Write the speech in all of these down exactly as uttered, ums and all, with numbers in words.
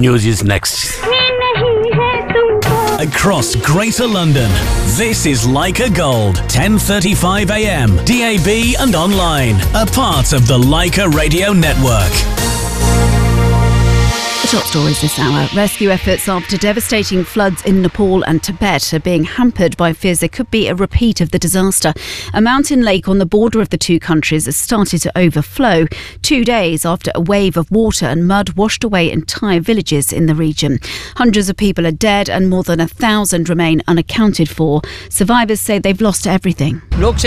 News is next. Across Greater London, this is Leica Gold, ten thirty-five a m, D A B and online, a part of the Leica Radio Network. The top stories this hour. Rescue efforts after devastating floods in Nepal and Tibet are being hampered by fears there could be a repeat of the disaster. A mountain lake on the border of the two countries has started to overflow two days after a wave of water and mud washed away entire villages in the region. Hundreds of people are dead and more than a thousand remain unaccounted for. Survivors say they've lost everything.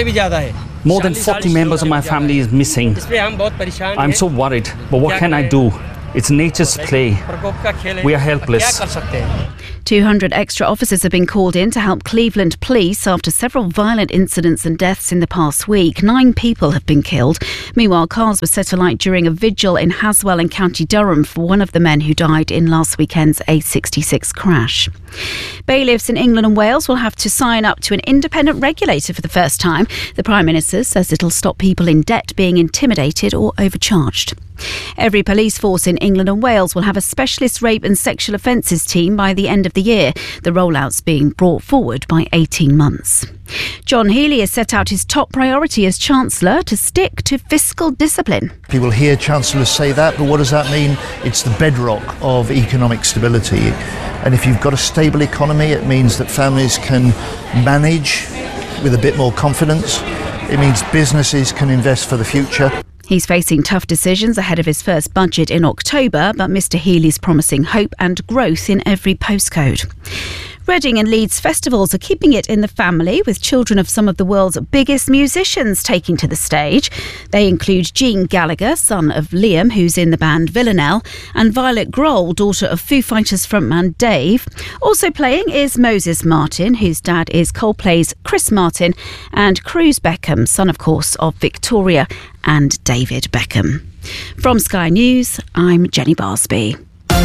More than forty members of my family is missing. I'm so worried, but what can I do? It's nature's play. We are helpless. two hundred extra officers have been called in to help Cleveland police after several violent incidents and deaths in the past week. Nine people have been killed. Meanwhile, cars were set alight during a vigil in Haswell in County Durham for one of the men who died in last weekend's A sixty-six crash. Bailiffs in England and Wales will have to sign up to an independent regulator for the first time. The Prime Minister says it'll stop people in debt being intimidated or overcharged. Every police force in England and Wales will have a specialist rape and sexual offences team by the end of the year. The rollout's being brought forward by eighteen months. John Healey has set out his top priority as Chancellor to stick to fiscal discipline. People hear Chancellors say that, but what does that mean? It's the bedrock of economic stability. And if you've got a stable economy, it means that families can manage with a bit more confidence. It means businesses can invest for the future. He's facing tough decisions ahead of his first budget in October, but Mr Healey's promising hope and growth in every postcode. Reading and Leeds festivals are keeping it in the family, with children of some of the world's biggest musicians taking to the stage. They include Gene Gallagher, son of Liam, who's in the band Villanelle, and Violet Grohl, daughter of Foo Fighters frontman Dave. Also playing is Moses Martin, whose dad is Coldplay's Chris Martin, and Cruz Beckham, son, of course, of Victoria and David Beckham. From Sky News, I'm Jenny Barsby.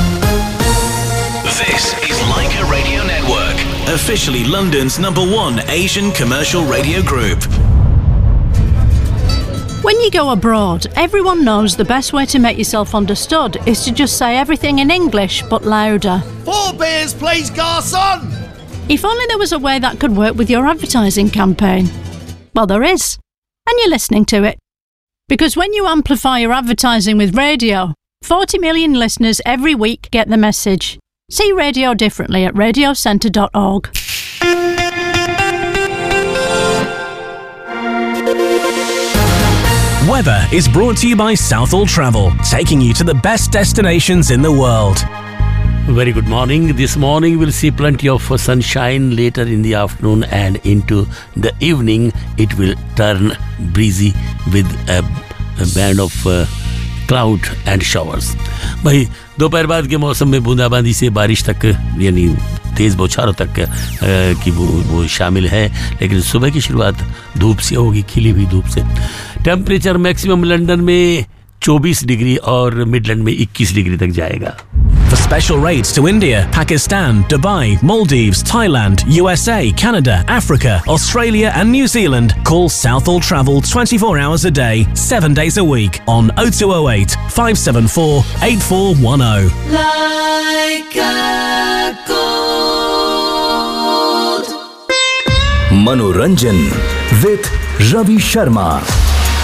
This is Leica Radio Network, officially London's number one Asian commercial radio group. When you go abroad, everyone knows the best way to make yourself understood is to just say everything in English, but louder. Four beers, please, garçon! If only there was a way that could work with your advertising campaign. Well, there is. And you're listening to it. Because when you amplify your advertising with radio, forty million listeners every week get the message. See radio differently at radio centre dot org. Weather is brought to you by Southall Travel, taking you to the best destinations in the world. Very good morning. This morning we'll see plenty of sunshine. Later in the afternoon and into the evening it will turn breezy with a, a band of uh, cloud and showers. भाई दोपहर बाद के मौसम में बूंदाबांदी से बारिश तक यानी तेज़ बौछारों तक की वो, वो शामिल है, लेकिन सुबह की शुरुआत धूप से होगी, खिली हुई धूप से. टेम्परेचर मैक्सिमम लंदन में चौबीस डिग्री और मिडलैंड में इक्कीस डिग्री तक जाएगा. For special rates to India, Pakistan, Dubai, Maldives, Thailand, U S A, Canada, Africa, Australia and New Zealand, call Southall Travel twenty-four hours a day, seven days a week on oh two oh eight, five seven four, eight four one oh. Leica Gold. Manoranjan with Ravi Sharma.